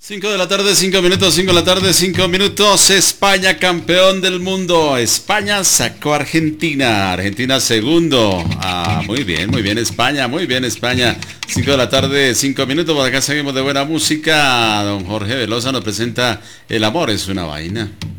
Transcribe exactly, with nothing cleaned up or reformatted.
cinco de la tarde, cinco minutos, cinco de la tarde, cinco minutos. España campeón del mundo. España sacó a Argentina. Argentina segundo. Ah, muy bien, muy bien España, muy bien España. cinco de la tarde, cinco minutos. Por acá seguimos de buena música. Don Jorge Velosa nos presenta El amor es una vaina.